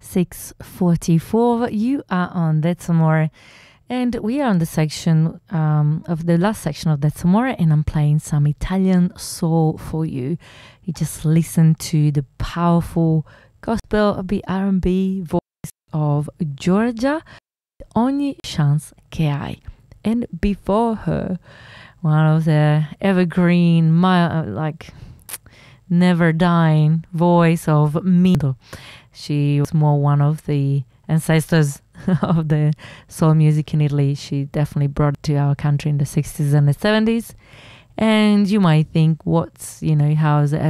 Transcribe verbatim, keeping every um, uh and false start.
six forty-four. You are on That's Amore, and we are on the section um, of the last section of That's Amore, and I'm playing some Italian soul for you. You just listen to the powerful gospel of the R and B voice of Giorgia, Ogni chance che hai. And before her, one of the evergreen, my, like never dying voice of Mido. She was more one of the ancestors of the soul music in Italy. She definitely brought it to our country in the sixties and the seventies. And you might think, what's, you know, how is it